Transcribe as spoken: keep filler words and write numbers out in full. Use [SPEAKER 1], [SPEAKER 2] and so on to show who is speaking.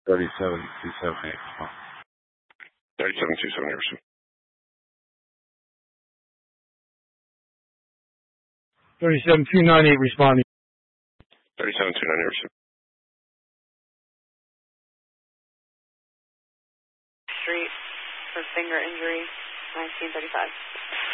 [SPEAKER 1] thirty-seven two seventy-eight, respond.
[SPEAKER 2] thirty-seven two seventy-eight, respond.
[SPEAKER 3] thirty-seven two ninety-eight, responding.
[SPEAKER 2] thirty-seven two ninety-eight, respond.
[SPEAKER 4] Street for finger injury, nineteen thirty-five.